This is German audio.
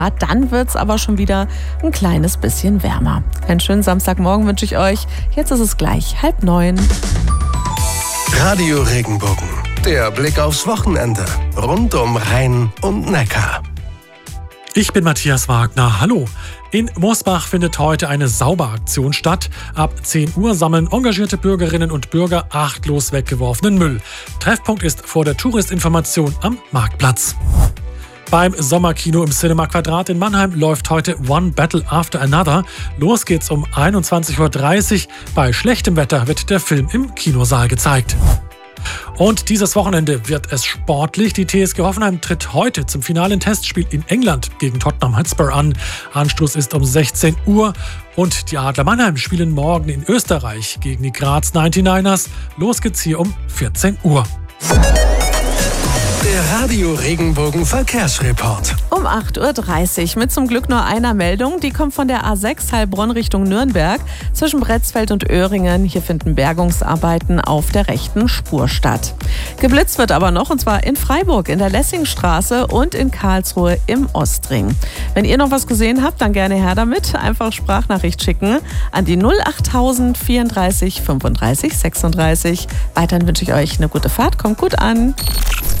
Dann wird es aber schon wieder ein kleines bisschen wärmer. Einen schönen Samstagmorgen wünsche ich euch. Jetzt ist es gleich 8:30. Radio Regenbogen, der Blick aufs Wochenende rund um Rhein und Neckar. Ich bin Matthias Wagner. Hallo. In Mosbach findet heute eine Sauberaktion statt. Ab 10 Uhr sammeln engagierte Bürgerinnen und Bürger achtlos weggeworfenen Müll. Treffpunkt ist vor der Touristinformation am Marktplatz. Beim Sommerkino im Cinema Quadrat in Mannheim läuft heute One Battle After Another. Los geht's um 21:30 Uhr. Bei schlechtem Wetter wird der Film im Kinosaal gezeigt. Und dieses Wochenende wird es sportlich. Die TSG Hoffenheim tritt heute zum finalen Testspiel in England gegen Tottenham Hotspur an. Anstoß ist um 16 Uhr. Und die Adler Mannheim spielen morgen in Österreich gegen die Graz 99ers. Los geht's hier um 14 Uhr. Der Radio Regenbogen Verkehrsreport. Um 8:30 Uhr mit zum Glück nur einer Meldung. Die kommt von der A6 Heilbronn Richtung Nürnberg. Zwischen Bretzfeld und Öhringen. Hier finden Bergungsarbeiten auf der rechten Spur statt. Geblitzt wird aber noch, und zwar in Freiburg in der Lessingstraße und in Karlsruhe im Ostring. Wenn ihr noch was gesehen habt, dann gerne her damit. Einfach Sprachnachricht schicken an die 08000 34 35 36. Weiterhin wünsche ich euch eine gute Fahrt. Kommt gut an.